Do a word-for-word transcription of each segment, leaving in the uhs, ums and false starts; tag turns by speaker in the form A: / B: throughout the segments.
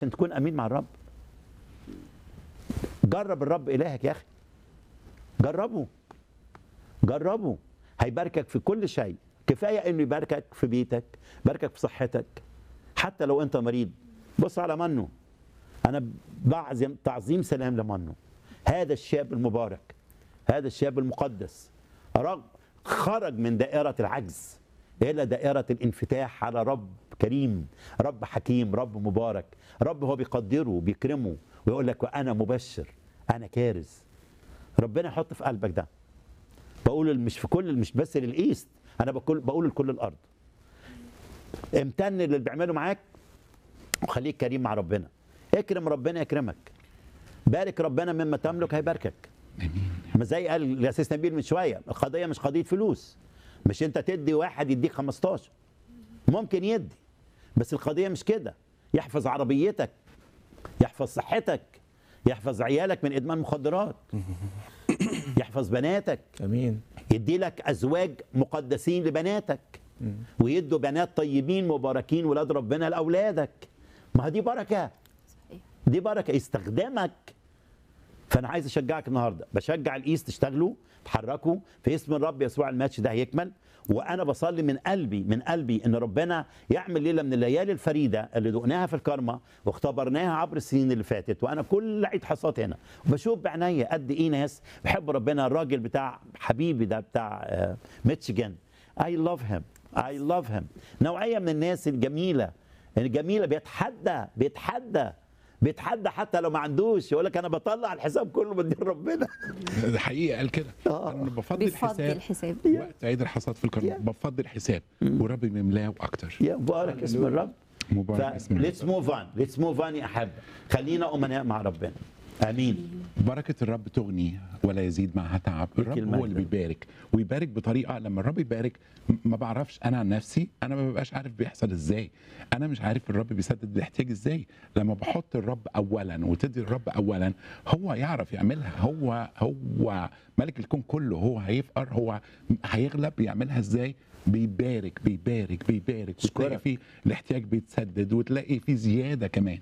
A: عشان تكون امين مع الرب. جرب الرب الهك يا اخي، جربه جربه هيباركك في كل شيء. كفايه انه يباركك في بيتك، يباركك في صحتك، حتى لو انت مريض. بص على منه، انا بعظم تعظيم سلام لمنه. هذا الشاب المبارك، هذا الشاب المقدس، رغم خرج من دائره العجز الى دائره الانفتاح على رب كريم، رب حكيم، رب مبارك، رب هو بيقدره وبيكرمه ويقول لك وانا مبشر، انا كارز. ربنا يحط في قلبك ده. بقول مش في كل، مش بس للايست، انا بقول بقول لكل الارض. امتن للي بيعمله معاك وخليك كريم مع ربنا. اكرم ربنا يكرمك، بارك ربنا مما تملك هيباركك. ما زي قال الاسيس نبيل من شويه، القضيه مش قضيه فلوس، مش انت تدي واحد يديك خمستاشر، ممكن يدي، بس القضيه مش كده. يحفظ عربيتك، يحفظ صحتك، يحفظ عيالك من ادمان مخدرات، يحفظ بناتك،
B: امين،
A: يدي لك ازواج مقدسين لبناتك، ويدوا بنات طيبين مباركين ولاد ربنا لاولادك. ما دي بركه، دي بركه يستخدمك. فانا عايز اشجعك النهارده، بشجع الايست تشتغلوا، تحركوا في اسم الرب يسوع. الماتش ده هيكمل، وانا بصلي من قلبي من قلبي ان ربنا يعمل ليله من الليالي الفريده اللي دقناها في الكرمه واختبرناها عبر السنين اللي فاتت. وانا كل عيد حصاد هنا وبشوف بعناية قد ايه ناس بحب ربنا. الراجل بتاع حبيبي ده بتاع آه ميتشيجان، اي لاف هيم، اي لاف هيم. نوعيه من الناس الجميله الجميله، بيتحدى بيتحدى بيتحدى حتى لو ما عندوش، يقول لك انا بطلع الحساب كله بدي ربنا.
C: ده حقيقي قال كده.
A: آه.
C: انا بفضل
D: بيفضل
C: الحساب,
D: الحساب.
C: وقت عيد الحصاد في الكرم. بفضل الحساب وربي بيملاه اكتر.
A: يا مبارك اسم الرب.
C: مبارك اسم الرب.
A: ليتس موف اون، ليتس موف اون يا احبه. خلينا امناء مع ربنا. امين.
C: بركة الرب تغني ولا يزيد معها تعب. الرب هو اللي بيبارك، ويبارك بطريقة لما الرب يبارك ما بعرفش. أنا عن نفسي أنا ما ببقاش عارف بيحصل إزاي. أنا مش عارف الرب بيسدد الاحتياج إزاي. لما بحط الرب أولا وتدي الرب أولا، هو يعرف يعملها. هو هو ملك الكون كله، هو هيفقر، هو هيغلب. يعملها إزاي؟ بيبارك بيبارك بيبارك، وتلاقي فيه الاحتياج بيتسدد، وتلاقي فيه زيادة كمان.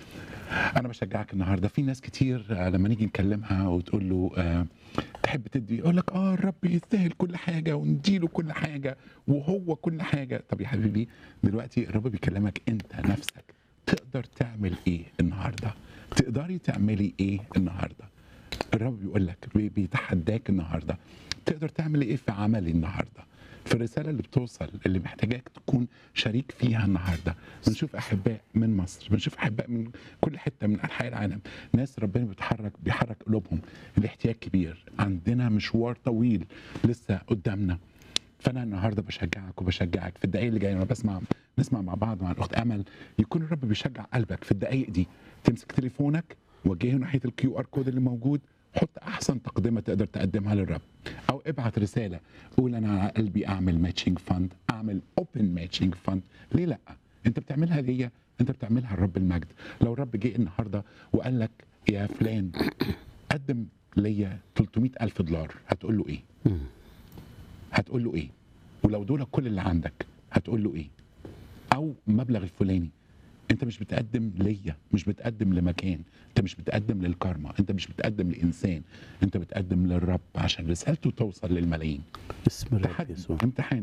C: أنا بشجعك النهارده. في ناس كتير لما نيجي نكلمها وتقول له أه تحب تدي، يقول لك اه الرب يستاهل كل حاجه ونديله كل حاجه وهو كل حاجه. طب يا حبيبي دلوقتي الرب بيكلمك انت نفسك، تقدر تعمل ايه النهارده؟ تقدري تعملي ايه النهارده؟ الرب بيقول لك، بيتحداك النهارده، تقدر تعمل ايه في عملي النهارده؟ في الرساله اللي بتوصل اللي محتاجاك تكون شريك فيها النهارده. بنشوف احباء من مصر، بنشوف احباء من كل حته من انحاء العالم، ناس ربنا بيتحرك بيحرك قلوبهم. الاحتياج كبير، عندنا مشوار طويل لسه قدامنا. فانا النهارده بشجعك وبشجعك في الدقائق اللي جايه. انا بسمع نسمع مع بعض مع الاخت امل، يكون الرب بيشجع قلبك في الدقائق دي. تمسك تليفونك وجهه ناحيه الكيو ار كود اللي موجود، حط احسن تقدمه تقدر تقدمها للرب، او ابعت رساله قول انا على قلبي اعمل ماتشنج فاند، اعمل اوبن ماتشنج فاند. ليه لا؟ انت بتعملها ليا، انت بتعملها لرب المجد. لو الرب جه النهارده وقال لك يا فلان قدم ليا ثلاثمائة ألف دولار، هتقول له ايه؟ هتقول له ايه؟ ولو دول كل اللي عندك هتقول له ايه؟ او مبلغ الفلاني. انت مش بتقدم ليا، مش بتقدم لمكان، انت مش بتقدم للكارما، انت مش بتقدم لانسان، انت بتقدم للرب عشان رسالته توصل للملايين.
A: اسم الرب يسوع.
C: امتحان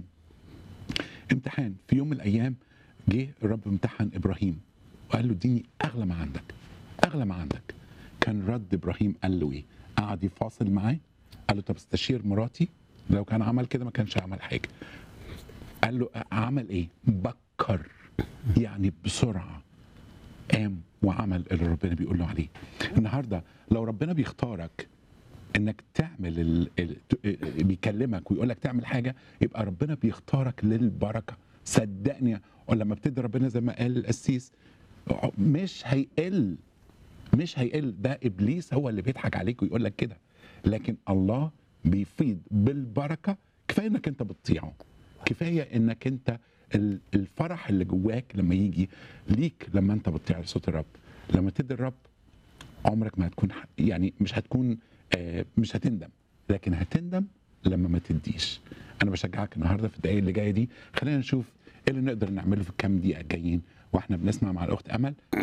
C: امتحان في يوم من الايام جه الرب امتحن ابراهيم وقال له اديني اغلى ما عندك، اغلى ما عندك. كان رد ابراهيم قال له ايه؟ قعد يفاصل معاه، قال له طب استشير مراتي. لو كان عمل كده ما كانش عمل حاجه. قال له عمل ايه؟ بكر، يعني بسرعه قام وعمل اللي ربنا بيقول له عليه. النهارده لو ربنا بيختارك انك تعمل ال... ال... بيكلمك ويقول لك تعمل حاجه، يبقى ربنا بيختارك للبركه. صدقني، ولما بتدي ربنا زي ما قال القسيس مش هيقل، مش هيقل. ده ابليس هو اللي بيضحك عليك ويقول لك كده، لكن الله بيفيض بالبركه. كفايه انك انت بتطيعه، كفايه انك انت الفرح اللي جواك لما يجي ليك لما انت بتطيع صوت الرب. لما تدي الرب عمرك ما هتكون، يعني مش هتكون آه مش هتندم، لكن هتندم لما ما تديش. انا بشجعك النهارده في الدقايق اللي جايه دي، خلينا نشوف ايه اللي نقدر نعمله في الكام دقيقه الجايين واحنا بنسمع مع الاخت امل